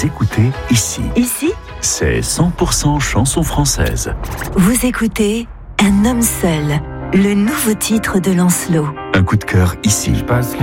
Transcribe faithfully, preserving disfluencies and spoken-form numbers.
écoutez ici. Ici, c'est cent pour cent chanson française. vous écoutez Un homme seul, le nouveau titre de Lancelot. Un coup de cœur ici. Je passe